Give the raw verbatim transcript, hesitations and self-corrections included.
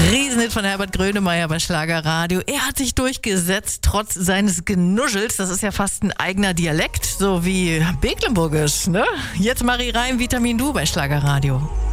Riesenhit von Herbert Grönemeyer bei Schlagerradio. Er hat sich durchgesetzt, trotz seines Genuschels. Das ist ja fast ein eigener Dialekt, so wie Mecklenburgisch, ne? Jetzt Marie Reim, Vitamin Du bei Schlagerradio.